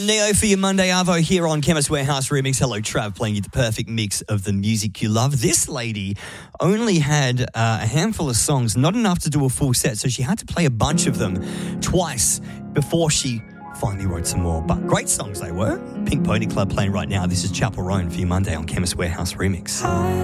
Neo for your Monday Arvo here on Chemist Warehouse Remix. Hello, Trav, playing you the perfect mix of the music you love. This lady only had a handful of songs, not enough to do a full set, so she had to play a bunch of them twice before she finally wrote some more. But great songs they were. Pink Pony Club playing right now. This is Chapel Roan for your Monday on Chemist Warehouse Remix.